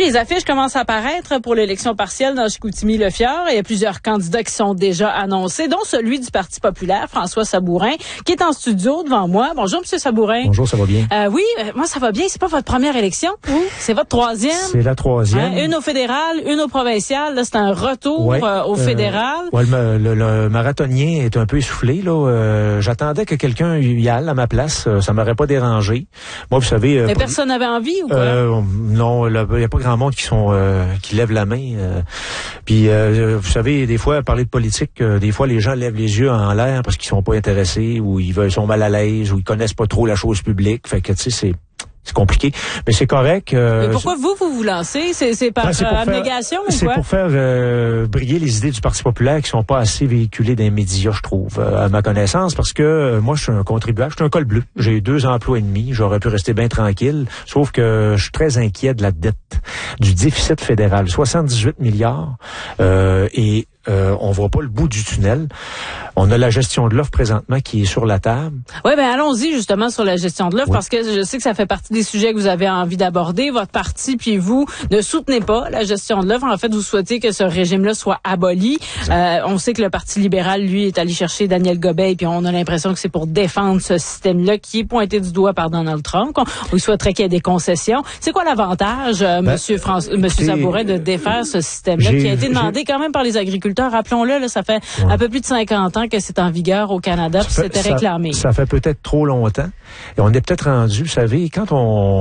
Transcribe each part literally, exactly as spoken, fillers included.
Oui, les affiches commencent à apparaître pour l'élection partielle dans Chicoutimi-Le-Fjord. Il y a plusieurs candidats qui sont déjà annoncés, dont celui du Parti populaire, François Sabourin, qui est en studio devant moi. Bonjour, M. Sabourin. Bonjour, ça va bien? Euh, oui, euh, moi, ça va bien. C'est pas votre première élection, vous? C'est votre troisième? C'est la troisième. Hein? Une au fédéral, une au provincial. Là, c'est un retour ouais, euh, au euh, fédéral. Ouais, le, le, le marathonien est un peu essoufflé. Là. Euh, j'attendais que quelqu'un y aille à ma place. Ça m'aurait pas dérangé. Moi, vous savez... Mais euh, personne n'avait envie ou quoi? Euh, non, il n'y a pas grand monde qui sont euh, qui lèvent la main. Euh. Puis, euh, vous savez, des fois, parler de politique, euh, des fois, les gens lèvent les yeux en l'air parce qu'ils sont pas intéressés ou ils veulent, sont mal à l'aise ou ils connaissent pas trop la chose publique. Fait que, tu sais, c'est... C'est compliqué, mais c'est correct. Euh, mais pourquoi vous, vous vous lancez? C'est, c'est par ben, c'est euh, abnégation ou quoi? C'est pour faire euh, briller les idées du Parti populaire qui sont pas assez véhiculées dans les médias, je trouve, euh, à ma connaissance, parce que euh, moi, je suis un contribuable, je suis un col bleu. J'ai deux emplois et demi, j'aurais pu rester bien tranquille, sauf que je suis très inquiet de la dette, du déficit fédéral, soixante-dix-huit milliards, euh, et Euh, on voit pas le bout du tunnel. On a la gestion de l'offre présentement qui est sur la table. Oui, ben allons-y justement sur la gestion de l'offre oui. Parce que je sais que ça fait partie des sujets que vous avez envie d'aborder. Votre parti puis vous ne soutenez pas la gestion de l'offre. En fait, vous souhaitez que ce régime-là soit aboli. Euh, on sait que le Parti libéral, lui, est allé chercher Daniel Gobeil puis on a l'impression que c'est pour défendre ce système-là qui est pointé du doigt par Donald Trump. On, on souhaiterait qu'il y ait des concessions. C'est quoi l'avantage, euh, ben, Monsieur François, Monsieur Sabourin, de défaire ce système-là qui a été demandé quand même par les agriculteurs? Rappelons-le, là, ça fait ouais. un peu plus de cinquante ans que c'est en vigueur au Canada, puis c'était réclamé. Ça fait peut-être trop longtemps. Et on est peut-être rendu, vous savez, quand on,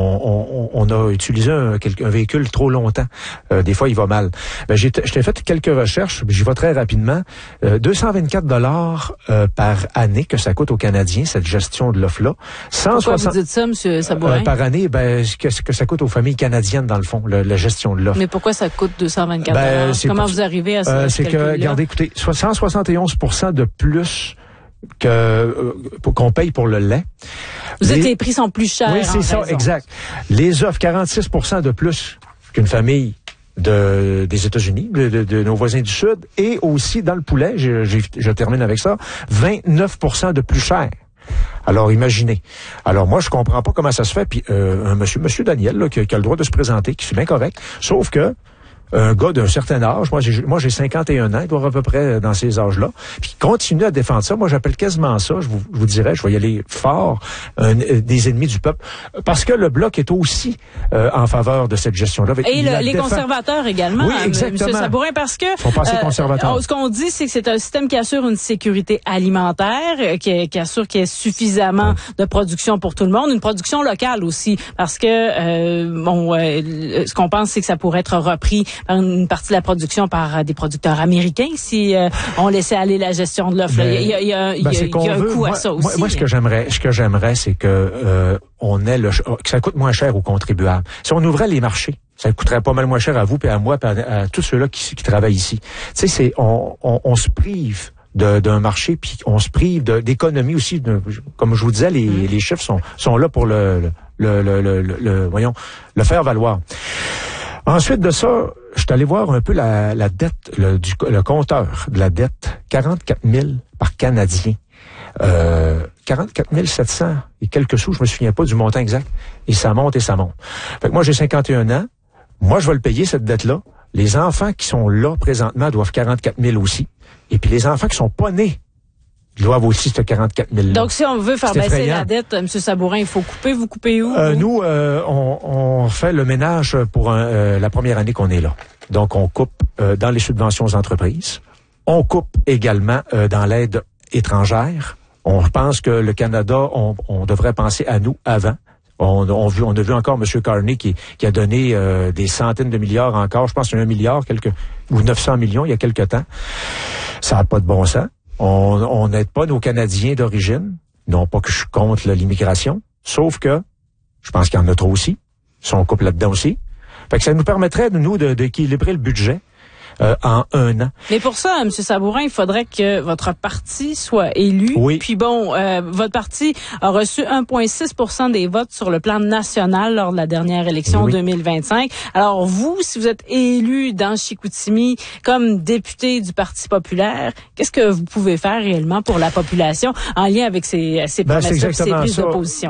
on, on a utilisé un, un véhicule trop longtemps, euh, des fois, il va mal. Ben, j'ai, j'ai fait quelques recherches, j'y vais très rapidement. Euh, deux cent vingt-quatre dollars euh, par année que ça coûte aux Canadiens, cette gestion de l'offre-là. cent soixante Pourquoi vous dites ça, M. Sabourin? Euh, par année, ben, que, que ça coûte aux familles canadiennes, dans le fond, le, la gestion de l'offre. Mais pourquoi ça coûte deux cent vingt-quatre dollars? Ben, Comment pour, vous arrivez à, euh, à ce calcul-là? Regardez, écoutez, cent soixante et onze pour cent de plus que euh, qu'on paye pour le lait. Vous dites que les prix sont plus chers. Oui, c'est ça, raison. Exact. Les offres, quarante-six pour cent de plus qu'une famille de des États-Unis, de, de, de nos voisins du Sud, et aussi dans le poulet, je, je, je termine avec ça, vingt-neuf pour cent de plus cher. Alors, imaginez. Alors, moi, je comprends pas comment ça se fait. Puis, euh, un monsieur, monsieur Daniel, là, qui, qui a le droit de se présenter, qui c'est bien correct, sauf que un gars d'un certain âge, moi j'ai moi j'ai cinquante et un ans, il doit à peu près dans ces âges-là, puis continue à défendre ça. Moi j'appelle quasiment ça, je vous, je vous dirais, je vais y aller fort, un, des ennemis du peuple, parce que le Bloc est aussi euh, en faveur de cette gestion-là. Et le, les défend... conservateurs également, oui, exactement. M. Sabourin, parce que Ils sont passés euh, conservateurs. Ce qu'on dit, c'est que c'est un système qui assure une sécurité alimentaire, qui, qui assure qu'il y ait suffisamment oui. de production pour tout le monde, une production locale aussi, parce que euh, bon, euh, ce qu'on pense, c'est que ça pourrait être repris par une partie de la production par des producteurs américains si euh, on laissait aller la gestion de l'offre. Il y a, il y a, il y a, ben, il y a un veut. coût moi, à ça aussi. Moi, moi, ce que j'aimerais, ce que j'aimerais, c'est que euh, on ait le, que ça coûte moins cher aux contribuables. Si on ouvrait les marchés, ça coûterait pas mal moins cher à vous et à moi et à, à tous ceux-là qui, qui travaillent ici. Tu sais, c'est on, on, on se prive de, d'un marché, puis on se prive de, d'économie aussi. De, comme je vous disais, les, mmh. les chiffres sont, sont là pour le, le, le, le, le, le voyons, le faire valoir. Ensuite de ça, je suis allé voir un peu la, la dette, le, du, le compteur de la dette, quarante-quatre mille par Canadien. Euh, quarante-quatre mille sept cents et quelques sous, je me souviens pas du montant exact. Et ça monte et ça monte. Fait que moi, j'ai cinquante et un ans. Moi, je vais le payer, cette dette-là. Les enfants qui sont là présentement doivent quarante-quatre mille aussi. Et puis les enfants qui sont pas nés doivent aussi ce quarante-quatre mille. Donc, si on veut faire baisser effrayant. la dette, M. Sabourin, il faut couper. Vous coupez où? Euh, nous, euh, on, on fait le ménage pour un, euh, la première année qu'on est là. Donc, on coupe euh, dans les subventions aux entreprises. On coupe également euh, dans l'aide étrangère. On pense que le Canada, on, on devrait penser à nous avant. On, on, vu, on a vu encore M. Carney qui, qui a donné euh, des centaines de milliards encore. Je pense qu'il y a un milliard quelques, ou neuf cents millions il y a quelque temps. Ça n'a pas de bon sens. On n'aide pas nos Canadiens d'origine. Non pas que je suis contre là, l'immigration, sauf que je pense qu'il y en a trop aussi. Si on coupe là-dedans aussi. Fait que ça nous permettrait, nous, de, d'équilibrer le budget euh, en un an. Mais pour ça, M. Sabourin, il faudrait que votre parti soit élu. Oui. Puis bon, euh, votre parti a reçu un virgule six pour cent des votes sur le plan national lors de la dernière élection oui. deux mille vingt-cinq. Alors vous, si vous êtes élu dans Chicoutimi comme député du Parti populaire, qu'est-ce que vous pouvez faire réellement pour la population en lien avec ces, ces ben, promesses, ces prises d'opposition?